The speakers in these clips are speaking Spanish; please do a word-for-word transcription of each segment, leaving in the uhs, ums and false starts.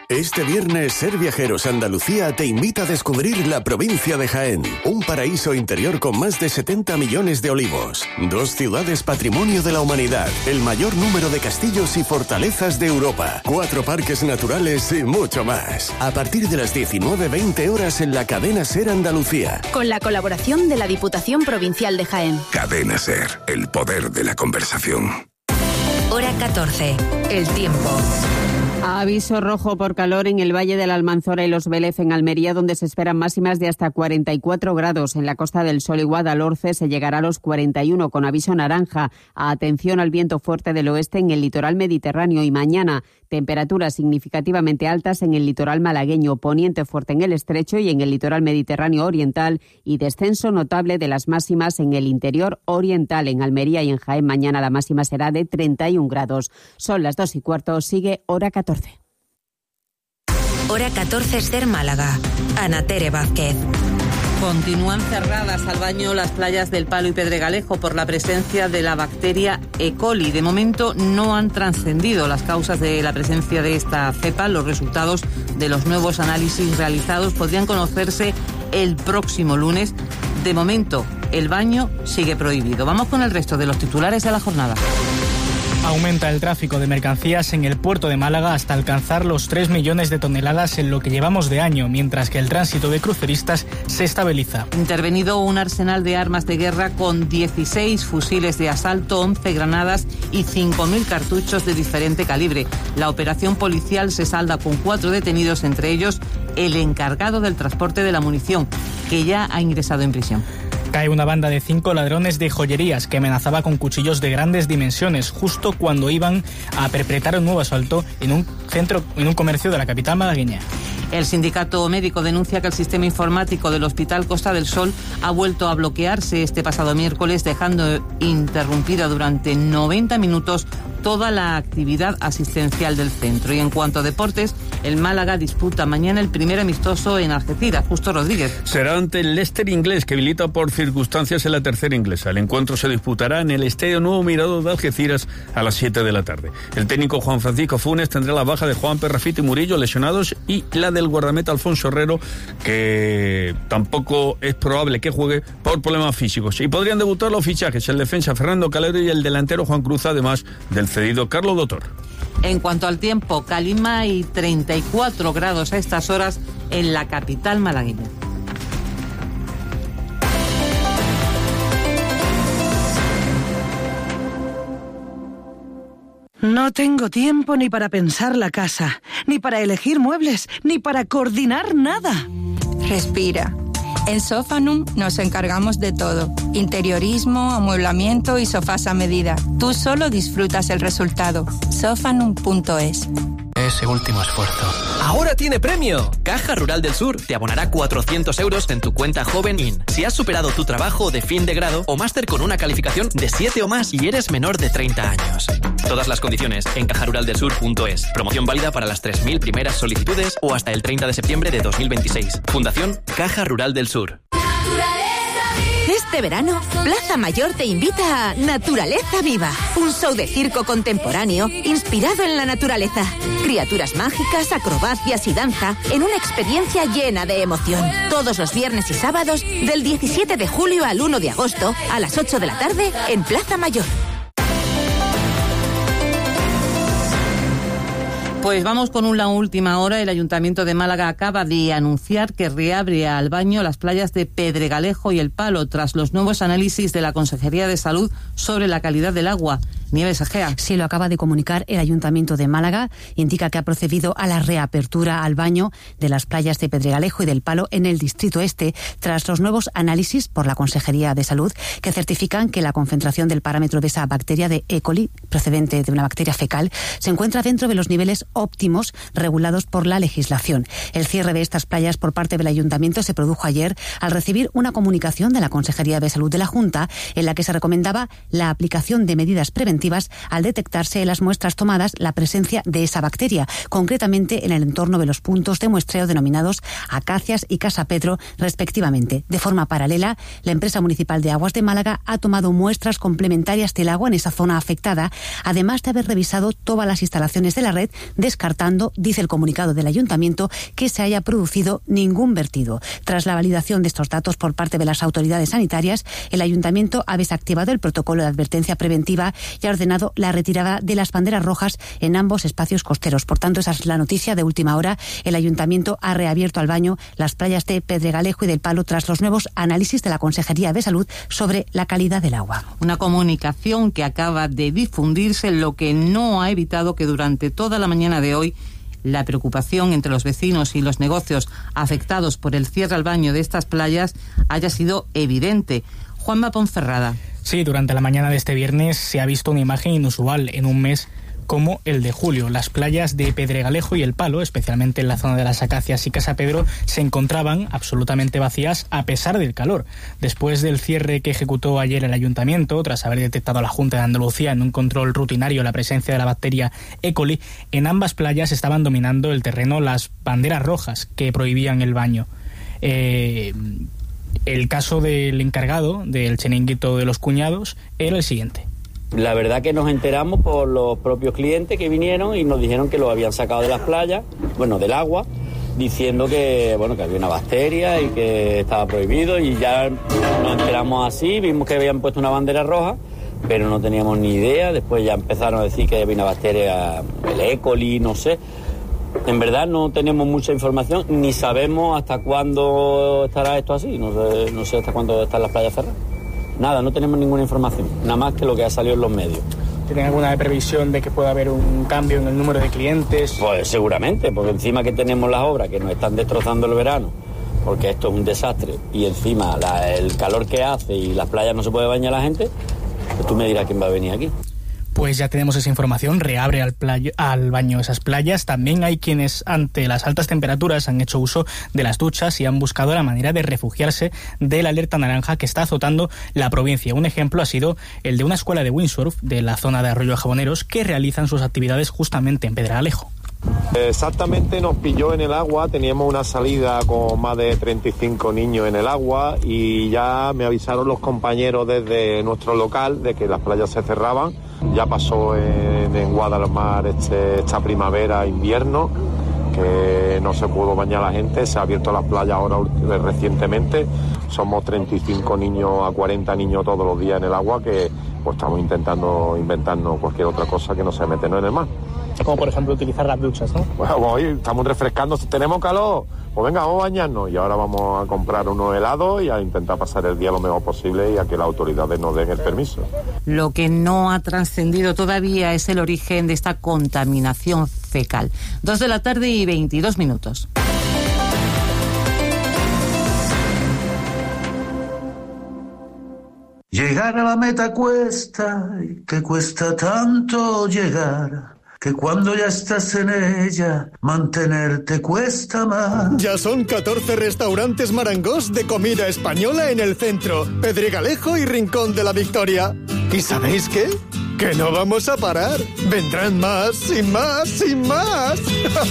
Este viernes, Ser Viajeros Andalucía te invita a descubrir la provincia de Jaén, un paraíso interior con más de setenta millones de olivos, dos ciudades patrimonio de la humanidad, el mayor número de castillos y fortalezas de Europa, cuatro parques naturales y mucho más. A partir de las diecinueve veinte horas en la cadena Ser Andalucía. Con la colaboración de la Diputación Provincial de Jaén. Cadena Ser, el poder de la conversación. Hora catorce, el tiempo. Aviso rojo por calor en el Valle de la Almanzora y Los Vélez en Almería, donde se esperan máximas de hasta cuarenta y cuatro grados. En la Costa del Sol y Guadalhorce se llegará a los cuarenta y uno, con aviso naranja. Atención al viento fuerte del oeste en el litoral mediterráneo. Y mañana, temperaturas significativamente altas en el litoral malagueño, poniente fuerte en el estrecho y en el litoral mediterráneo oriental, y descenso notable de las máximas en el interior oriental. En Almería y en Jaén mañana la máxima será de treinta y un grados. Son las dos y cuarto, sigue Hora catorce. Hora catorce, Ser Málaga. Ana Tere Vázquez. Continúan cerradas al baño las playas del Palo y Pedregalejo por la presencia de la bacteria E. coli. De momento no han trascendido las causas de la presencia de esta cepa. Los resultados de los nuevos análisis realizados podrían conocerse el próximo lunes. De momento, el baño sigue prohibido. Vamos con el resto de los titulares de la jornada. Aumenta el tráfico de mercancías en el puerto de Málaga hasta alcanzar los tres millones de toneladas en lo que llevamos de año, mientras que el tránsito de cruceristas se estabiliza. Intervenido un arsenal de armas de guerra con dieciséis fusiles de asalto, once granadas y cinco mil cartuchos de diferente calibre. La operación policial se salda con cuatro detenidos, entre ellos el encargado del transporte de la munición, que ya ha ingresado en prisión. Cae una banda de cinco ladrones de joyerías que amenazaba con cuchillos de grandes dimensiones justo cuando iban a perpetrar un nuevo asalto en un centro, en un comercio de la capital malagueña. El sindicato médico denuncia que el sistema informático del Hospital Costa del Sol ha vuelto a bloquearse este pasado miércoles, dejando interrumpida durante noventa minutos toda la actividad asistencial del centro. Y en cuanto a deportes, el Málaga disputa mañana el primer amistoso en Algeciras. Justo Rodríguez. Será ante el Leicester inglés, que milita por circunstancias en la tercera inglesa. El encuentro se disputará en el Estadio Nuevo Mirador de Algeciras a las siete de la tarde. El técnico Juan Francisco Funes tendrá la baja de Juan Perrafito y Murillo, lesionados, y la del guardameta Alfonso Herrero, que tampoco es probable que juegue por problemas físicos. Y podrían debutar los fichajes, el defensa Fernando Calero y el delantero Juan Cruz, además del cedido Carlos Dotor. En cuanto al tiempo, calima y treinta y cuatro grados a estas horas en la capital malagueña. No tengo tiempo ni para pensar la casa, ni para elegir muebles, ni para coordinar nada. Respira. En Sofanum nos encargamos de todo. Interiorismo, amueblamiento y sofás a medida. Tú solo disfrutas el resultado. Sofanum punto es. Ese último esfuerzo. ¡Ahora tiene premio! Caja Rural del Sur te abonará cuatrocientos euros en tu cuenta Joven In si has superado tu trabajo de fin de grado o máster con una calificación de siete o más y eres menor de treinta años. Todas las condiciones en caja rural del sur punto es. Promoción válida para las tres mil primeras solicitudes o hasta el treinta de septiembre de dos mil veintiséis. Fundación Caja Rural del Sur. Este verano, Plaza Mayor te invita a Naturaleza Viva, un show de circo contemporáneo inspirado en la naturaleza. Criaturas mágicas, acrobacias y danza en una experiencia llena de emoción. Todos los viernes y sábados, del diecisiete de julio al uno de agosto, a las ocho de la tarde, en Plaza Mayor. Pues vamos con una última hora. El Ayuntamiento de Málaga acaba de anunciar que reabre al baño las playas de Pedregalejo y El Palo tras los nuevos análisis de la Consejería de Salud sobre la calidad del agua. Nieves Egea. Sí, lo acaba de comunicar el Ayuntamiento de Málaga. Indica que ha procedido a la reapertura al baño de las playas de Pedregalejo y del Palo en el Distrito Este tras los nuevos análisis por la Consejería de Salud que certifican que la concentración del parámetro de esa bacteria de E. coli, procedente de una bacteria fecal, se encuentra dentro de los niveles óptimos regulados por la legislación. El cierre de estas playas por parte del Ayuntamiento se produjo ayer al recibir una comunicación de la Consejería de Salud de la Junta en la que se recomendaba la aplicación de medidas preventivas preventivas al detectarse en las muestras tomadas la presencia de esa bacteria, concretamente en el entorno de los puntos de muestreo denominados Acacias y Casa Pedro, respectivamente. De forma paralela, la empresa municipal de Aguas de Málaga ha tomado muestras complementarias del agua en esa zona afectada, además de haber revisado todas las instalaciones de la red, descartando, dice el comunicado del ayuntamiento, que se haya producido ningún vertido. Tras la validación de estos datos por parte de las autoridades sanitarias, el ayuntamiento ha desactivado el protocolo de advertencia preventiva y ha ordenado la retirada de las banderas rojas en ambos espacios costeros. Por tanto, esa es la noticia de última hora. El ayuntamiento ha reabierto al baño las playas de Pedregalejo y del Palo tras los nuevos análisis de la Consejería de Salud sobre la calidad del agua. Una comunicación que acaba de difundirse, lo que no ha evitado que durante toda la mañana de hoy la preocupación entre los vecinos y los negocios afectados por el cierre al baño de estas playas haya sido evidente. Juanma Ponferrada. Sí, durante la mañana de este viernes se ha visto una imagen inusual en un mes como el de julio. Las playas de Pedregalejo y El Palo, especialmente en la zona de las Acacias y Casa Pedro, se encontraban absolutamente vacías a pesar del calor. Después del cierre que ejecutó ayer el ayuntamiento, tras haber detectado a la Junta de Andalucía en un control rutinario la presencia de la bacteria E. coli, en ambas playas estaban dominando el terreno las banderas rojas que prohibían el baño. Eh, el caso del encargado del chiringuito de los cuñados era el siguiente. La verdad que nos enteramos por los propios clientes que vinieron y nos dijeron que lo habían sacado de las playas, bueno, del agua, diciendo que, bueno, que había una bacteria y que estaba prohibido, y ya nos enteramos así, vimos que habían puesto una bandera roja, pero no teníamos ni idea. Después ya empezaron a decir que había una bacteria, el E. coli, no sé. En verdad no tenemos mucha información, ni sabemos hasta cuándo estará esto así, no sé, no sé hasta cuándo están las playas cerradas. Nada, no tenemos ninguna información, nada más que lo que ha salido en los medios. ¿Tienen alguna previsión de que pueda haber un cambio en el número de clientes? Pues seguramente, porque encima que tenemos las obras que nos están destrozando el verano, porque esto es un desastre, y encima la, el calor que hace y las playas no se puede bañar la gente, pues tú me dirás quién va a venir aquí. Pues ya tenemos esa información, reabre al, playo, al baño esas playas. También hay quienes ante las altas temperaturas han hecho uso de las duchas y han buscado la manera de refugiarse de la alerta naranja que está azotando la provincia. Un ejemplo ha sido el de una escuela de windsurf de la zona de Arroyo de Jaboneros que realizan sus actividades justamente en Pedregalejo. Exactamente, nos pilló en el agua, teníamos una salida con más de treinta y cinco niños en el agua y ya me avisaron los compañeros desde nuestro local de que las playas se cerraban. Ya pasó en, en Guadalmar este, esta primavera, invierno, que no se pudo bañar la gente, se ha abierto las playas ahora recientemente. Somos treinta y cinco niños a cuarenta niños todos los días en el agua, que pues estamos intentando inventarnos cualquier otra cosa que no sea meternos en el mar. Como por ejemplo utilizar las duchas, ¿no? Bueno, hoy estamos refrescando, tenemos calor, pues venga, vamos a bañarnos. Y ahora vamos a comprar unos helados y a intentar pasar el día lo mejor posible y a que las autoridades nos den el permiso. Lo que no ha trascendido todavía es el origen de esta contaminación fecal. Dos de la tarde y veintidós minutos. Llegar a la meta cuesta, y que cuesta tanto llegar, que cuando ya estás en ella, mantenerte cuesta más. Ya son catorce restaurantes Marangos de comida española en el centro, Pedregalejo y Rincón de la Victoria. ¿Y sabéis qué? Que no vamos a parar. Vendrán más y más y más.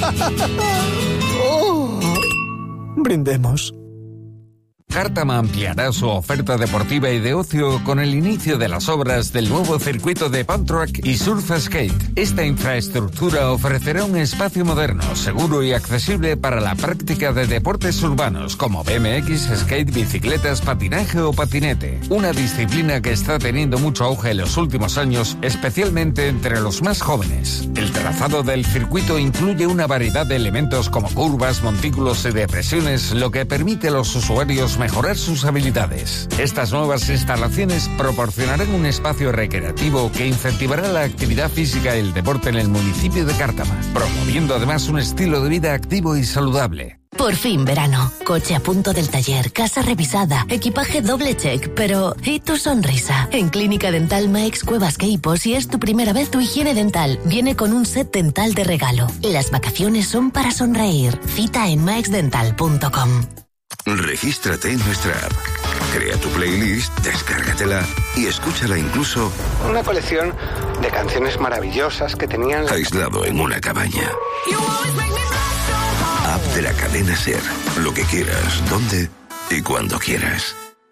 Oh. Brindemos. Cártama ampliará su oferta deportiva y de ocio con el inicio de las obras del nuevo circuito de Pump Track y Surf Skate. Esta infraestructura ofrecerá un espacio moderno, seguro y accesible para la práctica de deportes urbanos como B M X, skate, bicicletas, patinaje o patinete. Una disciplina que está teniendo mucho auge en los últimos años, especialmente entre los más jóvenes. El trazado del circuito incluye una variedad de elementos como curvas, montículos y depresiones, lo que permite a los usuarios mejorar sus habilidades. Estas nuevas instalaciones proporcionarán un espacio recreativo que incentivará la actividad física y el deporte en el municipio de Cártama, promoviendo además un estilo de vida activo y saludable. Por fin verano. Coche a punto del taller, casa revisada, equipaje doble check, pero ¿y tu sonrisa? En Clínica Dental Maix Cuevas Queipo, si es tu primera vez, tu higiene dental viene con un set dental de regalo. Las vacaciones son para sonreír. Cita en maix dental punto com. Regístrate en nuestra app. Crea tu playlist, descárgatela y escúchala incluso... Una colección de canciones maravillosas que tenían... aislado en una cabaña. App de la cadena SER. Lo que quieras, donde y cuando quieras.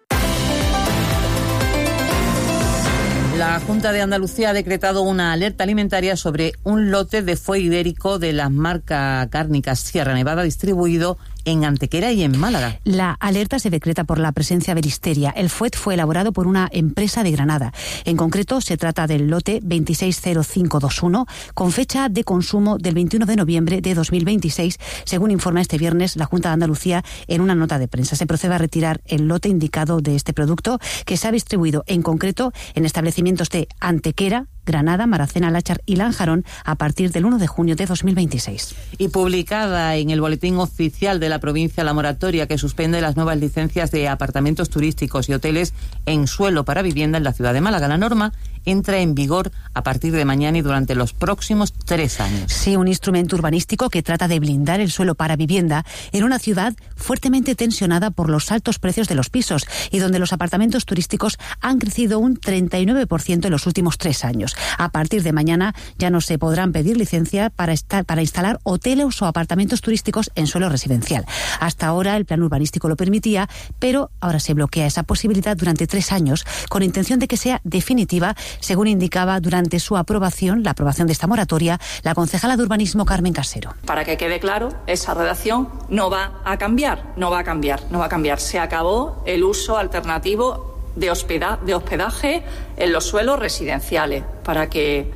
La Junta de Andalucía ha decretado una alerta alimentaria sobre un lote de fuet ibérico de la marca cárnica Sierra Nevada distribuido en Antequera y en Málaga. La alerta se decreta por la presencia de listeria. El fuet fue elaborado por una empresa de Granada. En concreto, se trata del lote veintiséis cero cinco veintiuno, con fecha de consumo del veintiuno de noviembre de dos mil veintiséis, según informa este viernes la Junta de Andalucía en una nota de prensa. Se procede a retirar el lote indicado de este producto, que se ha distribuido en concreto en establecimientos de Antequera, Granada, Maracena, Láchar y Lanjarón a partir del uno de junio de dos mil veintiséis. Y publicada en el Boletín Oficial de la provincia la moratoria que suspende las nuevas licencias de apartamentos turísticos y hoteles en suelo para vivienda en la ciudad de Málaga. La norma entra en vigor a partir de mañana y durante los próximos tres años. Sí, un instrumento urbanístico que trata de blindar el suelo para vivienda en una ciudad fuertemente tensionada por los altos precios de los pisos y donde los apartamentos turísticos han crecido un treinta y nueve por ciento en los últimos tres años. A partir de mañana ya no se podrán pedir licencia para, estar, para instalar hoteles o apartamentos turísticos en suelo residencial. Hasta ahora el plan urbanístico lo permitía, pero ahora se bloquea esa posibilidad durante tres años con intención de que sea definitiva, según indicaba durante su aprobación, la aprobación de esta moratoria, la concejala de urbanismo Carmen Casero. Para que quede claro, esa redacción no va a cambiar, no va a cambiar, no va a cambiar. Se acabó el uso alternativo de, hospeda- de hospedaje en los suelos residenciales, para que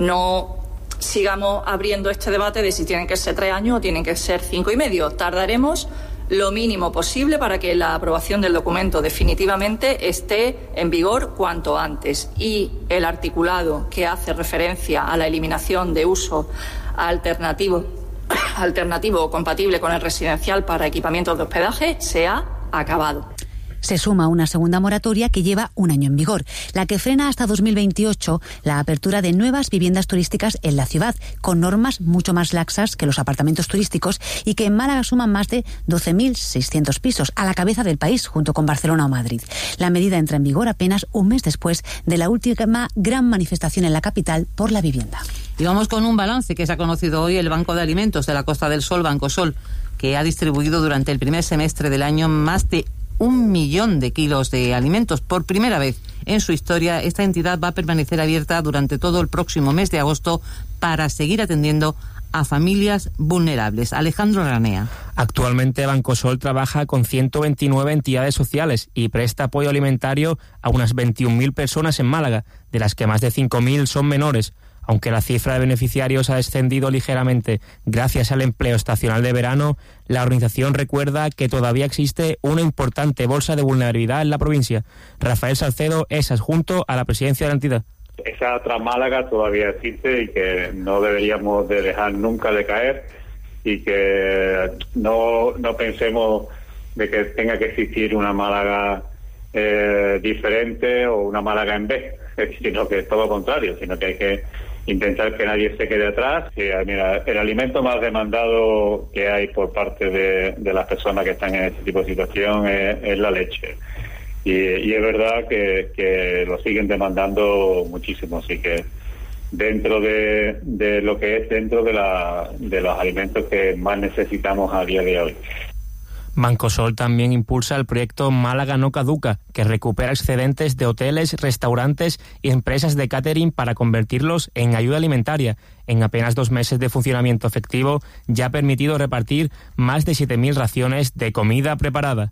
no sigamos abriendo este debate de si tienen que ser tres años o tienen que ser cinco y medio. Tardaremos lo mínimo posible para que la aprobación del documento definitivamente esté en vigor cuanto antes. Y el articulado que hace referencia a la eliminación de uso alternativo, alternativo o compatible con el residencial para equipamientos de hospedaje se ha acabado. Se suma una segunda moratoria que lleva un año en vigor, la que frena hasta dos mil veintiocho la apertura de nuevas viviendas turísticas en la ciudad, con normas mucho más laxas que los apartamentos turísticos y que en Málaga suman más de doce mil seiscientos pisos, a la cabeza del país, junto con Barcelona o Madrid. La medida entra en vigor apenas un mes después de la última gran manifestación en la capital por la vivienda. Y vamos con un balance que se ha conocido hoy el Banco de Alimentos de la Costa del Sol, Bancosol, que ha distribuido durante el primer semestre del año más de un millón de kilos de alimentos. Por primera vez en su historia, esta entidad va a permanecer abierta durante todo el próximo mes de agosto para seguir atendiendo a familias vulnerables. Alejandro Ranea. Actualmente Bancosol trabaja con ciento veintinueve entidades sociales y presta apoyo alimentario a unas veintiún mil personas en Málaga, de las que más de cinco mil son menores. Aunque la cifra de beneficiarios ha descendido ligeramente gracias al empleo estacional de verano, la organización recuerda que todavía existe una importante bolsa de vulnerabilidad en la provincia. Rafael Salcedo es adjunto a la presidencia de la entidad. Esa otra Málaga todavía existe y que no deberíamos de dejar nunca de caer y que no, no pensemos de que tenga que existir una Málaga eh, diferente o una Málaga en B, sino que es todo lo contrario, sino que hay que intentar que nadie se quede atrás. Sí, mira, el alimento más demandado que hay por parte de, de las personas que están en este tipo de situación es, es la leche. Y, y es verdad que, que lo siguen demandando muchísimo, así que dentro de, de lo que es dentro de, la, de los alimentos que más necesitamos a día de hoy. Bancosol también impulsa el proyecto Málaga no caduca, que recupera excedentes de hoteles, restaurantes y empresas de catering para convertirlos en ayuda alimentaria. En apenas dos meses de funcionamiento efectivo ya ha permitido repartir más de siete mil raciones de comida preparada.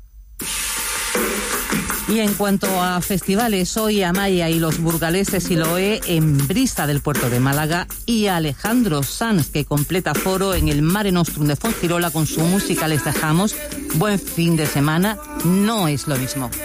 Y en cuanto a festivales, hoy Amaya y los burgaleses Siloé en Brisa del puerto de Málaga y Alejandro Sanz, que completa foro en el Mare Nostrum de Fuengirola con su música Les Dejamos. Buen fin de semana, no es lo mismo.